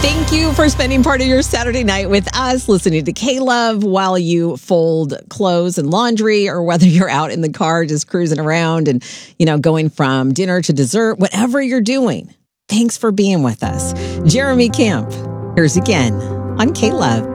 Thank you for spending part of your Saturday night with us, listening to K-Love while you fold clothes and laundry, or whether you're out in the car just cruising around and, going from dinner to dessert, whatever you're doing. Thanks for being with us. Jeremy Camp, here's again on K-Love.